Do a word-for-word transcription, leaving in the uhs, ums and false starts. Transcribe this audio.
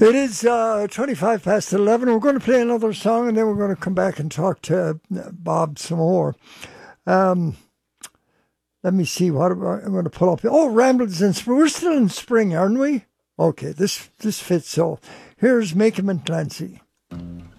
It is uh, twenty-five past eleven. We're going to play another song and then we're going to come back and talk to Bob some more. Um, let me see what I'm going to pull up. Oh, Ramblers in Spring. We're still in spring, aren't we? Okay, this, this fits so. Here's Make 'em and Clancy.